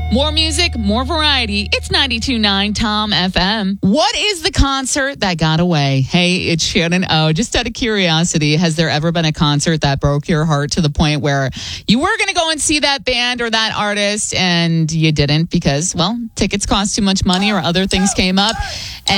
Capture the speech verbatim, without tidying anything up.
More music, more variety. It's ninety-two point nine Tom F M. What is the concert that got away? Hey, it's Shannon O. Just out of curiosity, has there ever been a concert that broke your heart to the point where you were going to go and see that band or that artist and you didn't because, well, tickets cost too much money or other things came up? And